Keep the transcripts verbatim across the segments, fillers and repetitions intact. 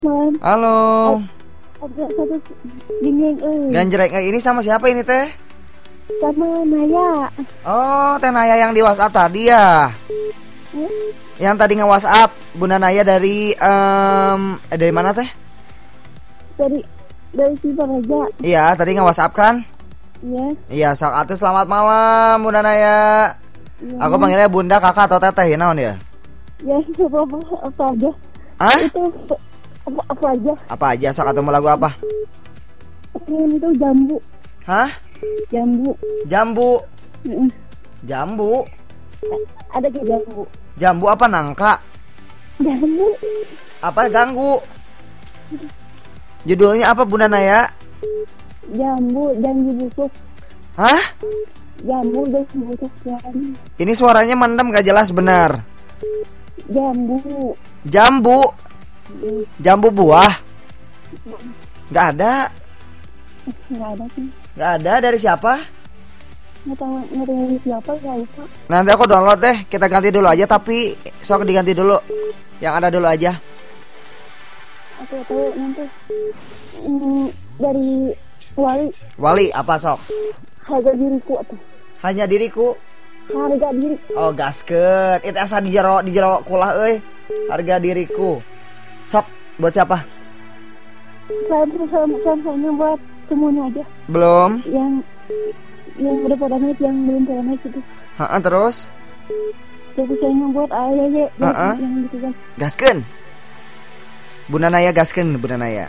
Man. Halo. Ada satu dingin eh. Ganjreng eh, ini sama siapa ini teh? Sama Naya. Oh, teh Naya yang di WhatsApp tadi ya. Hmm? Yang tadi nge-WhatsApp Bunda Naya dari um, eh, dari mana teh? Dari dari Simpang aja. Iya, tadi nge-WhatsApp kan? Iya. Iya, sok atuh selamat malam Bunda Naya. Ya. Aku panggilnya Bunda, Kakak atau Teteh ya naon ya? Ya, apa, apa, apa aja. Hah? Itu apa, apa aja. Apa aja sok atuh mau lagu apa? Ini itu jambu. Hah? Jambu. Jambu. Mm-mm. Jambu. Ada ke jambu. Jambu apa nangka? Jambu. Apa ganggu? Judulnya apa Bunda Naya? Jambu jambu busuk. Hah? Jambu jambu busuk jambu. Ini suaranya mendem gak jelas benar. Jambu. Jambu. Jambu buah. Gak ada. Nggak ada sih. Gak ada dari siapa? Nggak tahu nggak tahu dari siapa nggak lupa. Nanti aku download deh. Kita ganti dulu aja. Tapi sok diganti dulu. Yang ada dulu aja. Aku tahu nanti. Hmm, dari Wali. Wali apa sok? Harga diriku atau Hanya diriku. harga diri. Oh gaskeun. Itu asa di jero di jero kulah euy. Harga diriku. Sok buat siapa? Saya saya saya buat semuanya aja. Belum. Yang yang udah pada naik, yang belum pada naik itu. Heeh, terus? Jadi saya buat ayah ya. Heeh. Yang gitu kan. Gaskeun. Bunda Naya gaskeun Bunda Naya.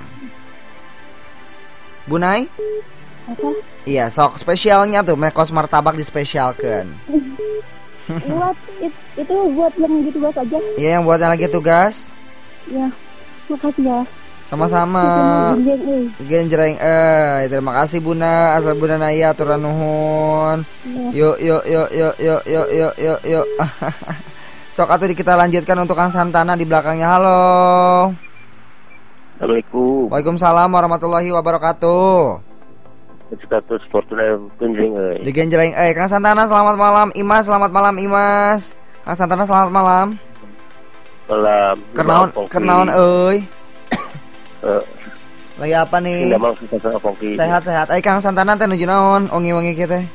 Bunai? Apa? Iya, sok spesialnya tuh mekos martabak dispesialkan. Buat it, itu buat yang gitu buat aja. Iya, yang buat yang lagi tugas. Ya. Makasih ya. Sama-sama. Genjreng, eh. Genjreng eh terima kasih Bunda, asal Bunda Naya aturan nuhun. Ya. Yuk yuk yuk yuk yuk yuk yuk yuk yuk. Sok atuh kita lanjutkan untuk Kang Santana di belakangnya. Halo. Assalamualaikum. Waalaikumsalam warahmatullahi wabarakatuh. Status Fortuna Genjreng euy. Di Genjreng eh Kang Santana selamat malam. Imas selamat malam Imas. Kang Santana selamat malam. Malam. Kernaon kernaon euy. Eh, Lagi apa nih? Tidak mau kita pongki. Sehat-sehat. Eh Kang Santana teh nuju naon? Ongi-ongi kieu teh.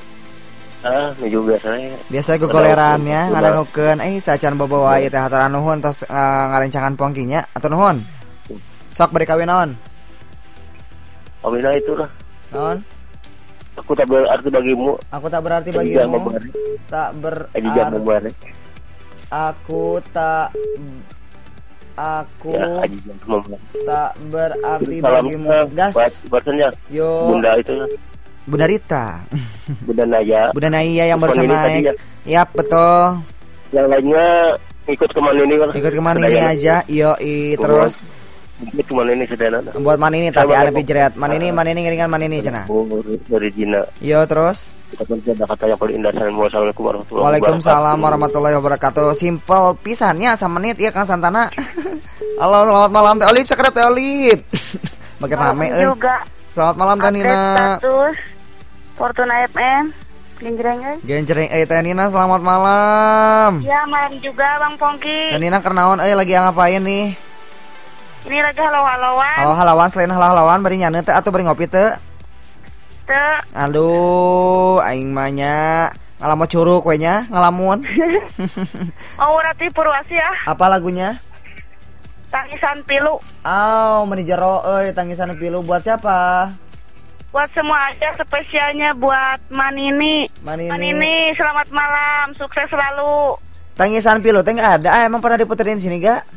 Ah, nuju biasanya. Biasa gogoleran ya, ngadangukeun eh sacan bawa ieu teh haturan nuhun tos uh, ngarencangan pongkinya atur nuhun. Sok beri kawin naon? Omina itu lah. Naon? Aku tak berarti bagimu. Aku tak berarti Ejijah bagimu. membari. Tak Ejijah berarti. membari. Aku tak Aku Ya, Ejijah membari. tak berarti Salam bagimu. buat Gas. bahasanya. Yo. Bunda itu Bunda Rita. Bunda Naya. Bunda Naya yang Telepon barusan ini tadi naik. ya. Yap, betul. Yang lainnya ikut kemana ini kan? Ikut kemana ini aja. Yo, i terus. Ikut kemana ini sedana. Buat mana ini tadi ada pijret. Mana ini, mana ini ngeringan mana ini cenah. Dari Jina. Yo, terus. Kita kan ada kata yang paling indah. Assalamualaikum warahmatullahi wabarakatuh. Waalaikumsalam warahmatullahi wabarakatuh. Simple pisannya sama menit ya Kang Santana. Halo, selamat malam Teh Olip, sekret Teh Olip. Makin rame euy. Juga. Selamat malam Teh Nina. Status Fortuna F M Genjreng euy. Genjreng euy Teh Nina, selamat malam. Ya, malam juga Bang Pongki. Teh Nina kernaon euy lagi ngapain nih? Ini lagi halo-haloan. Halo halawan selain halo-halawan bari nyane teh atau bari ngopi teh? Teu. Aduh, aing mah nya ngalamun curug we nya, ngalamun. Oh, Rati Purwasi ya. Apa lagunya? Tangisan Pilu. Aw, meni jero euy tangisan pilu buat siapa? Buat semua aja, spesialnya buat Manini. Manini. Manini, selamat malam, sukses selalu. Tangisan pilu teh enggak ada, ah, emang pernah diputerin sini gak?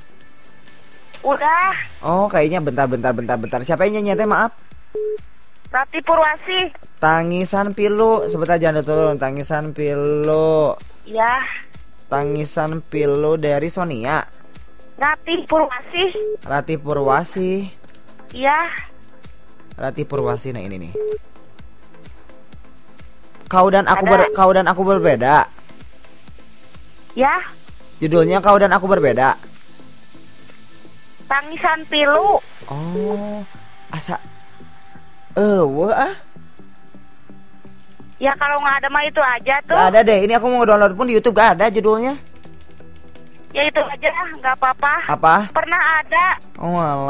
Udah. Oh, kayaknya bentar bentar bentar bentar. Siapa yang nyanyi teh maaf? Rati Purwasi. Tangisan pilu, sebentar jangan turun. Tangisan pilu. Ya. Tangisan pilu dari Sonia. Rati Purwasi. Rati Purwasi. Ya. Rati Purwasi, nah ini nih. Kau dan aku Ada. ber, kau dan aku berbeda. Ya. Judulnya Kau dan Aku Berbeda. Tangisan Pilu. Oh, asa eh wah ah. Ya kalau nggak ada mah itu aja tuh. Gak ada deh, ini aku mau download pun di YouTube gak ada judulnya. Ya itu aja, nggak apa-apa. Apa? Pernah ada. Oh alah.